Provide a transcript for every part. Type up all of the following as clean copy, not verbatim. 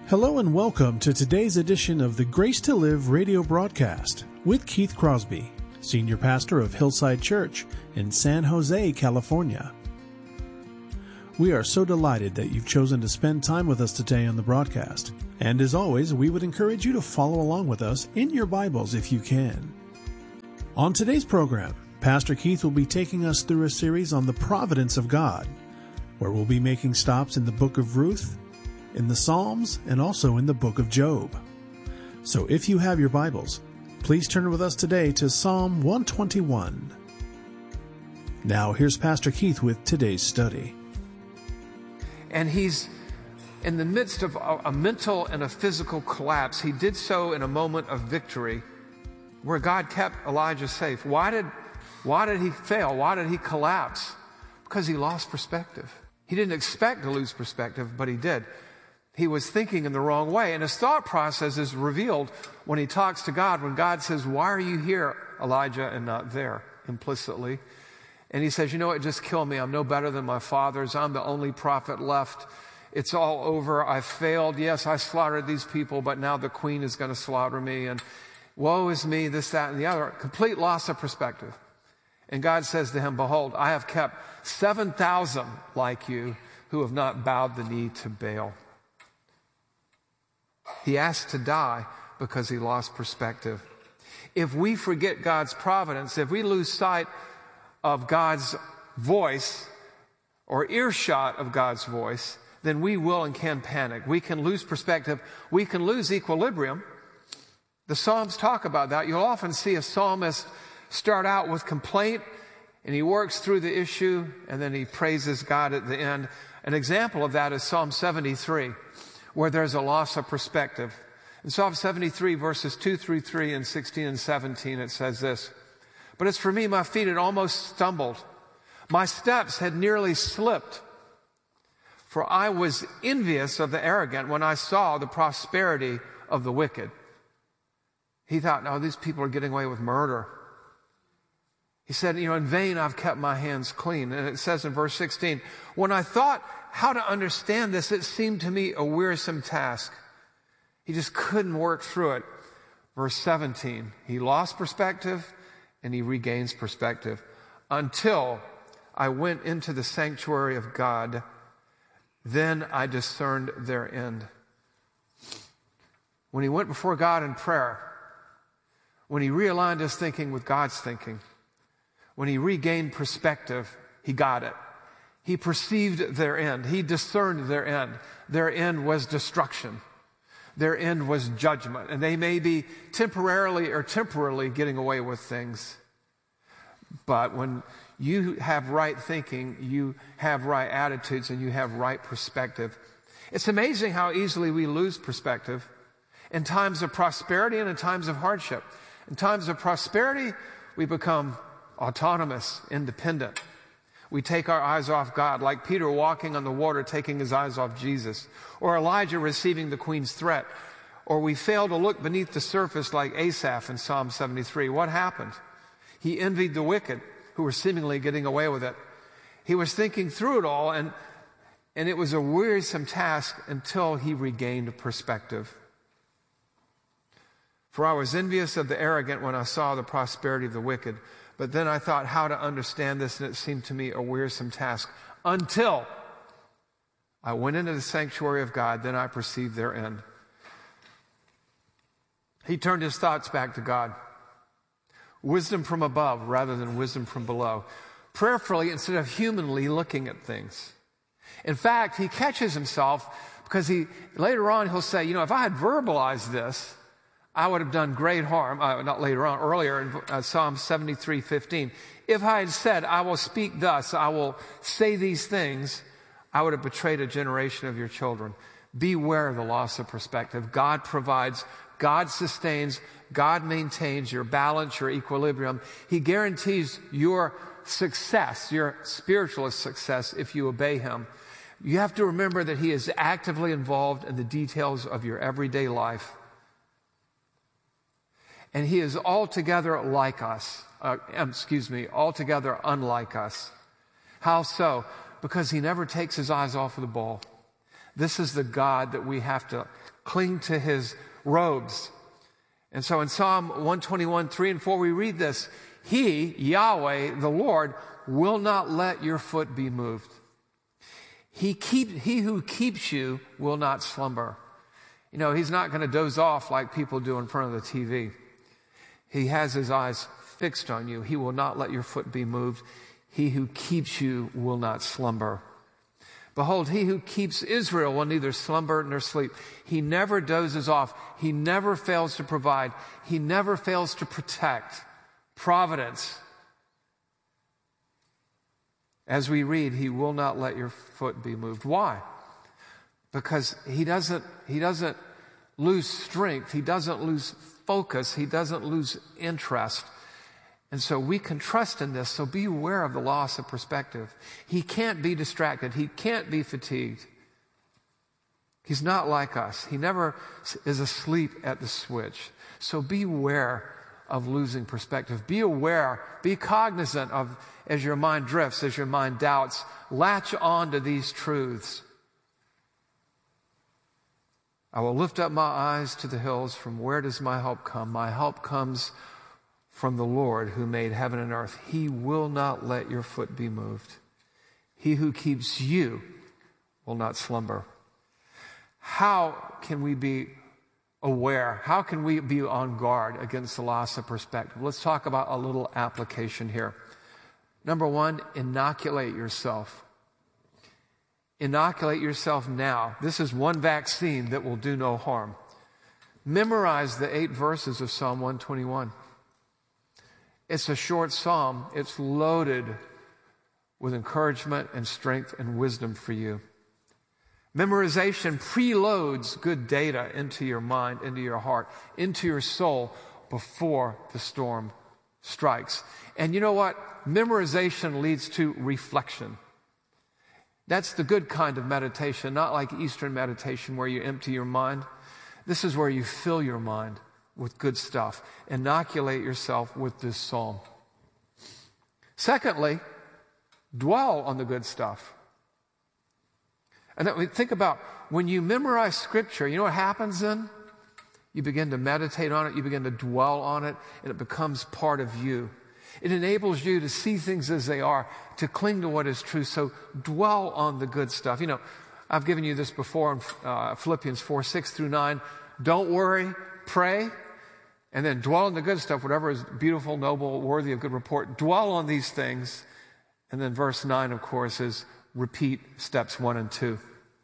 Hello and welcome to today's edition of the Grace to Live radio broadcast with Keith Crosby, Senior Pastor of Hillside Church in San Jose, California. We are so delighted that you've chosen to spend time with us today on the broadcast. And as always, we would encourage you to follow along with us in your Bibles if you can. On today's program, Pastor Keith will be taking us through a series on the providence of God, where we'll be making stops in the book of Ruth, in the Psalms, and also in the book of Job. So if you have your Bibles, please turn with us today to Psalm 121. Now here's Pastor Keith with today's study. And he's in the midst of a mental and a physical collapse. He did so in a moment of victory where God kept Elijah safe. Why did he fail? Why did he collapse? Because he lost perspective. He didn't expect to lose perspective, but he did. He was thinking in the wrong way. And his thought process is revealed when he talks to God, when God says, "Why are you here, Elijah, and not there?" implicitly. And he says, "You know what, just kill me. I'm no better than my fathers. I'm the only prophet left. It's all over. I failed. Yes, I slaughtered these people, but now the queen is going to slaughter me. And woe is me, this, that, and the other." Complete loss of perspective. And God says to him, "Behold, I have kept 7,000 like you who have not bowed the knee to Baal." He asked to die because he lost perspective. If we forget God's providence, if we lose sight of God's voice or earshot of God's voice, then we will and can panic. We can lose perspective. We can lose equilibrium. The Psalms talk about that. You'll often see a psalmist start out with complaint, and he works through the issue, and then he praises God at the end. An example of that is Psalm 73, where there's a loss of perspective. In Psalm 73, verses 2 through 3 and 16 and 17, it says this: "But as for me, my feet had almost stumbled. My steps had nearly slipped. For I was envious of the arrogant when I saw the prosperity of the wicked." He thought, no, these people are getting away with murder. He said, in vain I've kept my hands clean. And it says in verse 16, "When I thought how to understand this, it seemed to me a wearisome task." He just couldn't work through it. Verse 17, he lost perspective and he regains perspective. "Until I went into the sanctuary of God, then I discerned their end." When he went before God in prayer, when he realigned his thinking with God's thinking, when he regained perspective, he got it. He perceived their end. He discerned their end. Their end was destruction. Their end was judgment. And they may be temporarily getting away with things. But when you have right thinking, you have right attitudes, and you have right perspective. It's amazing how easily we lose perspective in times of prosperity and in times of hardship. In times of prosperity, we become autonomous, independent. We take our eyes off God, like Peter walking on the water, taking his eyes off Jesus, or Elijah receiving the queen's threat, or we fail to look beneath the surface like Asaph in Psalm 73. What happened? He envied the wicked who were seemingly getting away with it. He was thinking through it all, and it was a wearisome task until he regained perspective. "For I was envious of the arrogant when I saw the prosperity of the wicked. But then I thought how to understand this, and it seemed to me a wearisome task. Until I went into the sanctuary of God, then I perceived their end." He turned his thoughts back to God. Wisdom from above rather than wisdom from below. Prayerfully instead of humanly looking at things. In fact, he catches himself because later on he'll say, if I had verbalized this, I would have done great harm. Earlier in Psalm 73:15. "If I had said, I will speak thus, I will say these things, I would have betrayed a generation of your children." Beware of the loss of perspective. God provides, God sustains, God maintains your balance, your equilibrium. He guarantees your success, your spiritual success, if you obey him. You have to remember that he is actively involved in the details of your everyday life. And he is altogether like us. Altogether unlike us. How so? Because he never takes his eyes off of the ball. This is the God that we have to Cling to his robes. And so in Psalm 121, 3 and 4, we read this. He, Yahweh, the Lord, will not let your foot be moved. He who keeps you will not slumber. You know, he's not going to doze off like people do in front of the TV. He has his eyes fixed on you. He will not let your foot be moved. He who keeps you will not slumber. Behold, he who keeps Israel will neither slumber nor sleep. He never dozes off. He never fails to provide. He never fails to protect. Providence. As we read, he will not let your foot be moved. Why? Because he doesn't lose strength. He doesn't lose focus. He doesn't lose interest. And so we can trust in this. So be aware of the loss of perspective. He can't be distracted. He can't be fatigued. He's not like us. He never is asleep at the switch. So beware of losing perspective. Be aware, be cognizant of, as your mind drifts, as your mind doubts, latch on to these truths. I will lift up my eyes to the hills. From where does my help come? My help comes from the Lord who made heaven and earth. He will not let your foot be moved. He who keeps you will not slumber. How can we be aware? How can we be on guard against the loss of perspective? Let's talk about a little application here. Number one, inoculate yourself. Inoculate yourself now. This is one vaccine that will do no harm. Memorize the 8 verses of Psalm 121. It's a short psalm. It's loaded with encouragement and strength and wisdom for you. Memorization preloads good data into your mind, into your heart, into your soul before the storm strikes. And you know what? Memorization leads to reflection. That's the good kind of meditation, not like Eastern meditation where you empty your mind. This is where you fill your mind with good stuff. Inoculate yourself with this psalm. Secondly, dwell on the good stuff. And then think about when you memorize Scripture, you know what happens then? You begin to meditate on it, you begin to dwell on it, and it becomes part of you. It enables you to see things as they are, to cling to what is true. So dwell on the good stuff. You know, I've given you this before in Philippians 4, 6 through 9. Don't worry, pray, and then dwell on the good stuff, whatever is beautiful, noble, worthy of good report. Dwell on these things. And then verse 9, of course, is repeat steps 1 and 2.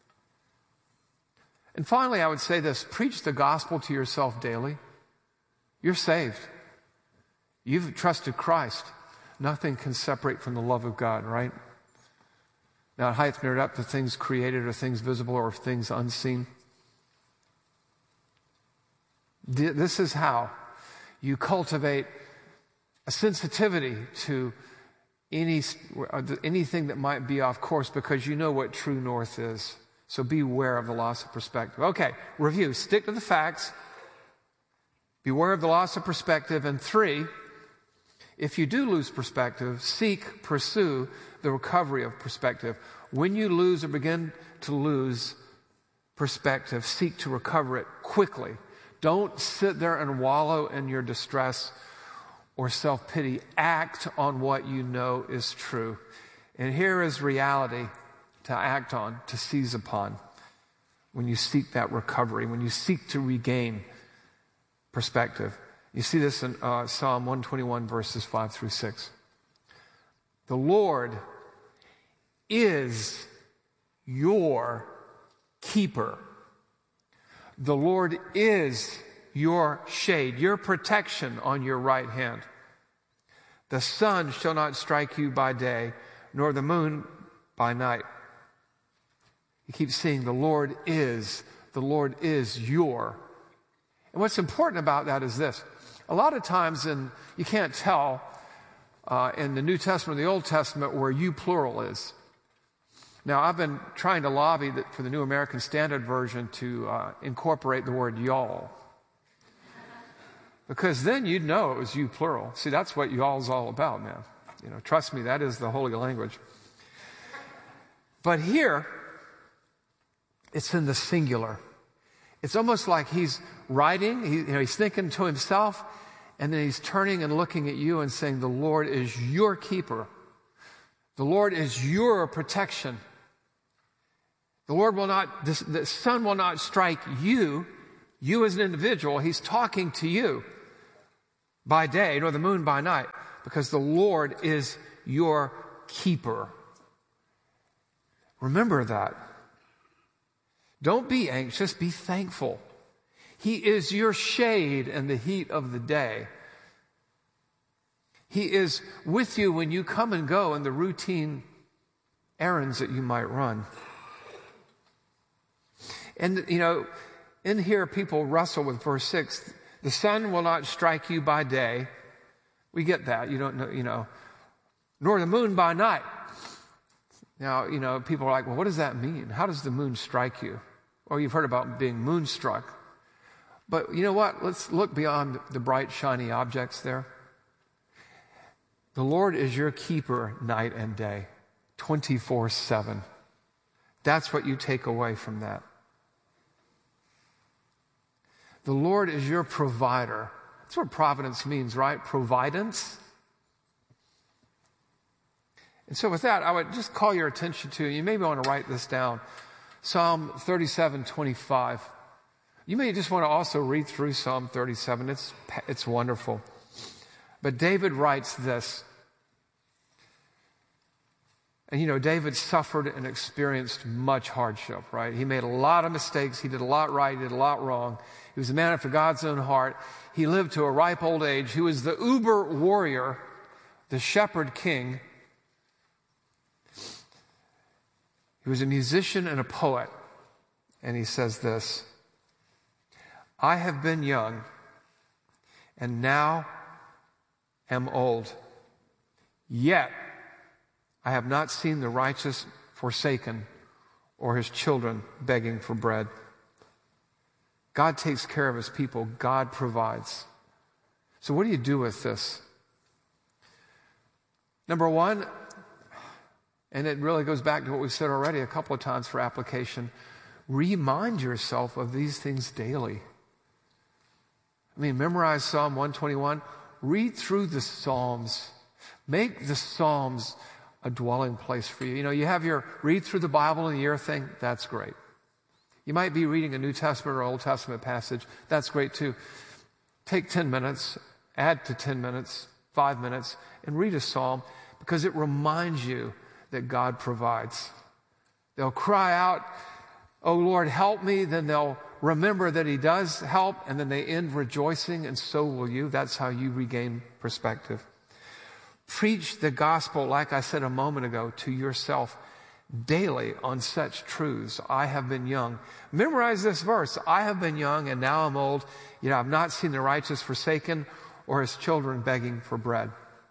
And finally, I would say this. Preach the gospel to yourself daily. You're saved. You've trusted Christ. Nothing can separate from the love of God, right? Now, it hath entered up to things created or things visible or things unseen. This is how you cultivate a sensitivity to anything that might be off course because you know what true north is. So beware of the loss of perspective. Okay, review. Stick to the facts. Beware of the loss of perspective. And 3, if you do lose perspective, pursue the recovery of perspective. When you lose or begin to lose perspective, seek to recover it quickly. Don't sit there and wallow in your distress or self-pity. Act on what you know is true. And here is reality to act on, to seize upon when you seek that recovery, when you seek to regain perspective. You see this in Psalm 121, verses 5 through 6. The Lord is your keeper. The Lord is your shade, your protection on your right hand. The sun shall not strike you by day, nor the moon by night. You keep seeing the Lord is your. And what's important about that is this. A lot of times you can't tell in the New Testament or the Old Testament where you plural is. Now, I've been trying to lobby for the New American Standard Version to incorporate the word y'all. Because then you'd know it was you plural. See, that's what y'all's all about, man. You know, trust me, that is the holy language. But here, it's in the singular. It's almost like he's writing, he's thinking to himself, and then he's turning and looking at you and saying, the Lord is your keeper. The Lord is your protection. The sun will not strike you as an individual. He's talking to you by day, nor the moon by night, because the Lord is your keeper. Remember that. Don't be anxious, be thankful. He is your shade in the heat of the day. He is with you when you come and go in the routine errands that you might run. And, in here people wrestle with verse 6. The sun will not strike you by day. We get that. You don't know, nor the moon by night. Now, people are like, well, what does that mean? How does the moon strike you? Or you've heard about being moonstruck. But you know what? Let's look beyond the bright, shiny objects there. The Lord is your keeper night and day, 24/7. That's what you take away from that. The Lord is your provider. That's what providence means, right? Providence. And so with that, I would just call your attention to, you maybe want to write this down, Psalm 37:25. You may just want to also read through Psalm 37. It's wonderful. But David writes this. And David suffered and experienced much hardship, right? He made a lot of mistakes. He did a lot right. He did a lot wrong. He was a man after God's own heart. He lived to a ripe old age. He was the uber warrior, the shepherd king. He was a musician and a poet. And he says this, I have been young and now am old. Yet I have not seen the righteous forsaken or his children begging for bread. God takes care of his people. God provides. So what do you do with this? Number one, and it really goes back to what we've said already a couple of times for application, remind yourself of these things daily. Memorize Psalm 121. Read through the Psalms. Make the Psalms a dwelling place for you. You have your read through the Bible in a year thing. That's great. You might be reading a New Testament or Old Testament passage. That's great too. Take 10 minutes, add to 10 minutes, 5 minutes, and read a psalm because it reminds you that God provides. They'll cry out, oh Lord, help me. Then they'll remember that he does help, and then they end rejoicing, and so will you. That's how you regain perspective. Preach the gospel, like I said a moment ago, to yourself daily on such truths. I have been young. Memorize this verse. I have been young and now I'm old. I've not seen the righteous forsaken or his children begging for bread.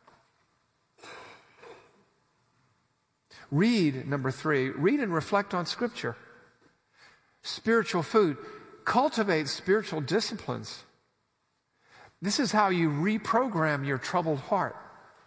Read, number 3, read and reflect on Scripture. Spiritual food. Cultivate spiritual disciplines. This is how you reprogram your troubled heart.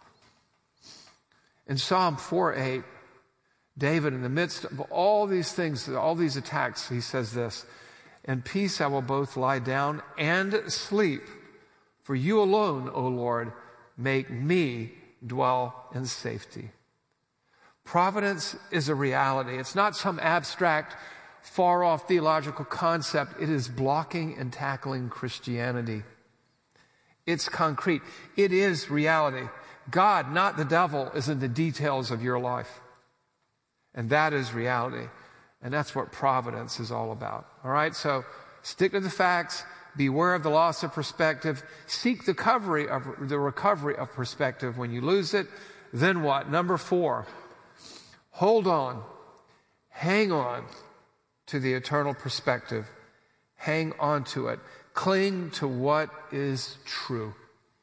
In Psalm 4:8, David, in the midst of all these things, all these attacks, he says this, in peace I will both lie down and sleep, for you alone, O Lord, make me dwell in safety. Providence is a reality. It's not some abstract, far-off theological concept. It is blocking and tackling Christianity. It's concrete. It is reality. God, not the devil, is in the details of your life. And that is reality. And that's what providence is all about. All right? So stick to the facts. Beware of the loss of perspective. Seek the recovery of perspective when you lose it. Then what? Number 4, hold on. Hang on to the eternal perspective. Hang on to it. Cling to what is true.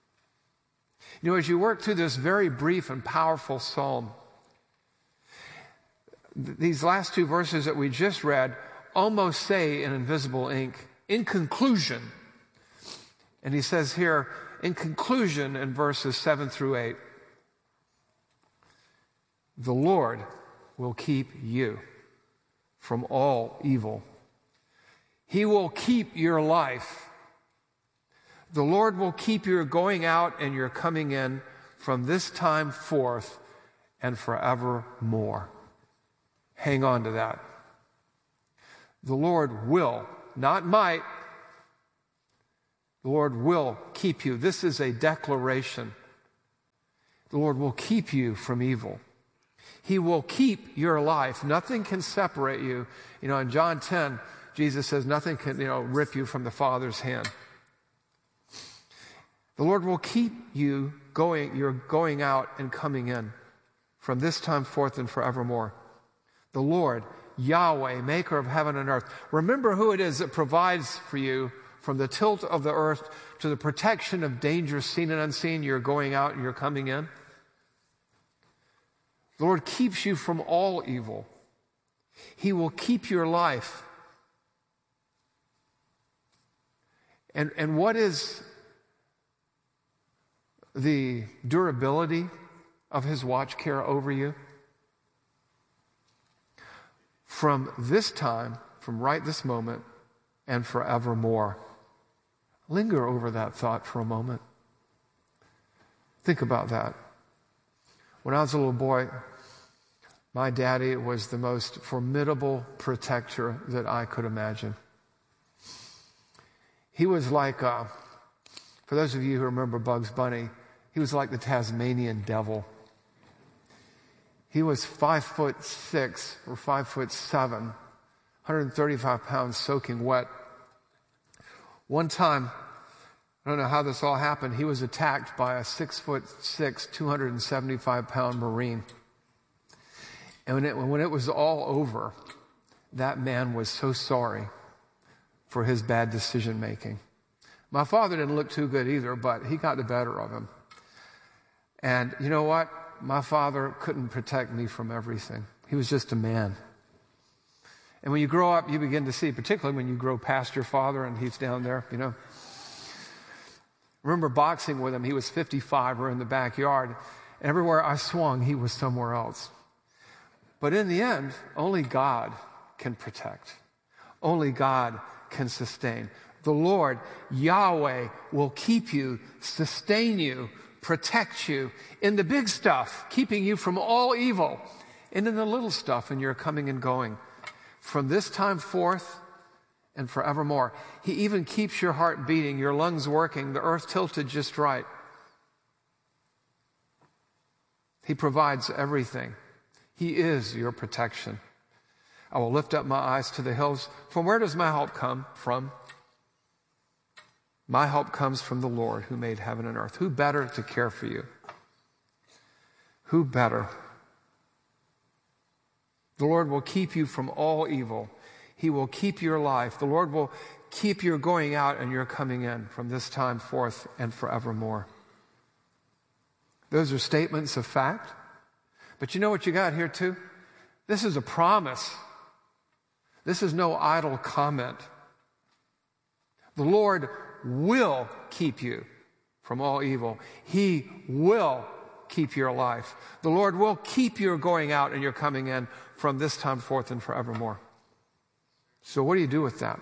As you work through this very brief and powerful psalm, these last 2 verses that we just read almost say in invisible ink, in conclusion. And he says here, in conclusion, in verses 7 through 8, the Lord will keep you from all evil. He will keep your life. The Lord will keep your going out and your coming in from this time forth and forevermore. Hang on to that. The Lord will, not might, the Lord will keep you. This is a declaration. The Lord will keep you from evil. He will keep your life. Nothing can separate you. In John 10, Jesus says nothing can, rip you from the Father's hand. The Lord will keep you you're going out and coming in from this time forth and forevermore. The Lord, Yahweh, maker of heaven and earth. Remember who it is that provides for you from the tilt of the earth to the protection of dangers seen and unseen. You're going out and you're coming in. The Lord keeps you from all evil. He will keep your life. And what is the durability of His watch care over you? From this time, from right this moment, and forevermore. Linger over that thought for a moment. Think about that. When I was a little boy, my daddy was the most formidable protector that I could imagine. He was like, for those of you who remember Bugs Bunny, he was like the Tasmanian devil. He was 5'6" or 5'7", 135 pounds soaking wet. One time, I don't know how this all happened, he was attacked by a 6'6", 275-pound Marine. And when it was all over, that man was so sorry for his bad decision making. My father didn't look too good either, but he got the better of him. And you know what? My father couldn't protect me from everything. He was just a man. And when you grow up, you begin to see, particularly when you grow past your father and he's down there, Remember boxing with him. He was 55. We're in the backyard. Everywhere I swung, he was somewhere else. But in the end, only God can protect. Only God can sustain. The Lord, Yahweh, will keep you, sustain you, protect you in the big stuff, keeping you from all evil, and in the little stuff in your coming and going. From this time forth and forevermore. He even keeps your heart beating, your lungs working, the earth tilted just right. He provides everything. He is your protection. I will lift up my eyes to the hills. From where does my help come from? My help comes from the Lord who made heaven and earth. Who better to care for you? Who better? The Lord will keep you from all evil. He will keep your life. The Lord will keep your going out and your coming in from this time forth and forevermore. Those are statements of fact. But you know what you got here too? This is a promise. This is no idle comment. The Lord will keep you from all evil. He will keep your life. The Lord will keep your going out and your coming in from this time forth and forevermore. So what do you do with that?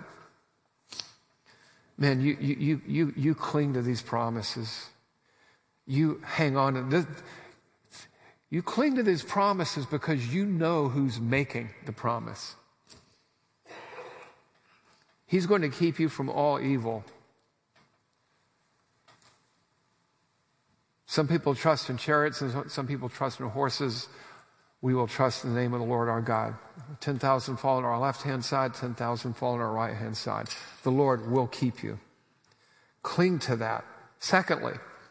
Man, you cling to these promises. You hang on to this. You cling to these promises because you know who's making the promise. He's going to keep you from all evil. Some people trust in chariots and some people trust in horses. We will trust in the name of the Lord our God. 10,000 fall on our left-hand side, 10,000 fall on our right-hand side. The Lord will keep you. Cling to that. Secondly,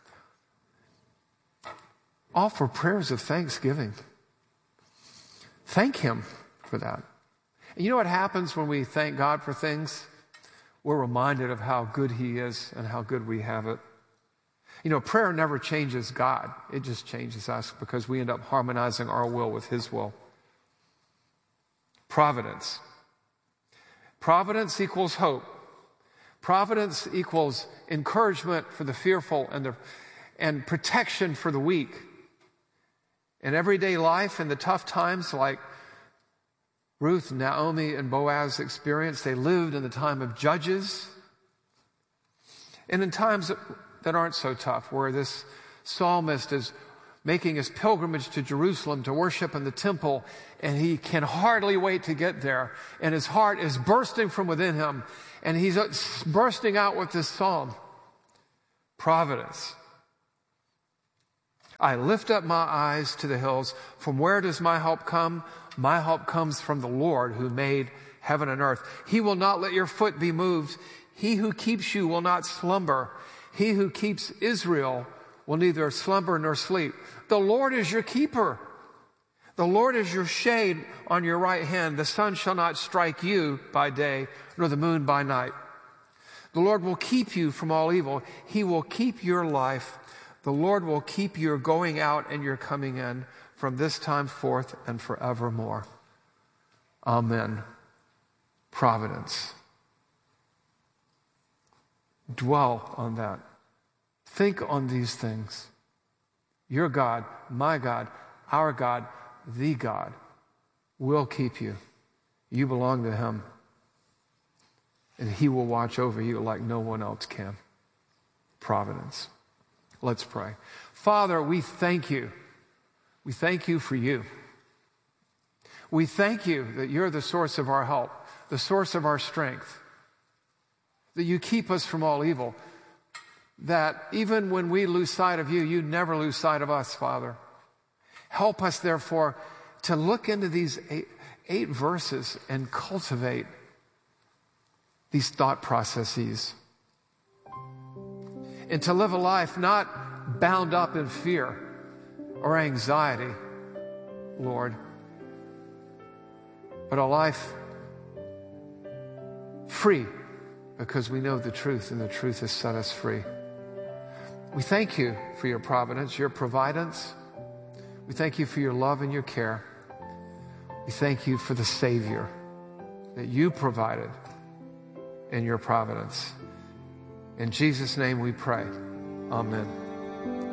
offer prayers of thanksgiving. Thank Him for that. And you know what happens when we thank God for things? We're reminded of how good He is and how good we have it. You know, prayer never changes God. It just changes us because we end up harmonizing our will with His will. Providence. Providence equals hope. Providence equals encouragement for the fearful and protection for the weak. In everyday life, in the tough times like Ruth, Naomi, and Boaz experienced. They lived in the time of Judges and in times that aren't so tough, where this psalmist is making his pilgrimage to Jerusalem to worship in the temple, and he can hardly wait to get there, and his heart is bursting from within him, and he's bursting out with this psalm. Providence. I lift up my eyes to the hills. From where does my help come? My help comes from the Lord who made heaven and earth. He will not let your foot be moved. He who keeps you will not slumber. He who keeps Israel will neither slumber nor sleep. The Lord is your keeper. The Lord is your shade on your right hand. The sun shall not strike you by day, nor the moon by night. The Lord will keep you from all evil. He will keep your life. The Lord will keep your going out and your coming in from this time forth and forevermore. Amen. Providence. Dwell on that. Think on these things. Your God, my God, our God, the God will keep you. You belong to Him. And He will watch over you like no one else can. Providence. Let's pray. Father, we thank you. We thank you for you. We thank you that you're the source of our help, the source of our strength, that you keep us from all evil, that even when we lose sight of you, you never lose sight of us, Father. Help us, therefore, to look into these eight verses and cultivate these thought processes, and to live a life not bound up in fear or anxiety, Lord, but a life free because we know the truth, and the truth has set us free. We thank you for your providence, your providence. We thank you for your love and your care. We thank you for the Savior that you provided in your providence. In Jesus' name we pray. Amen.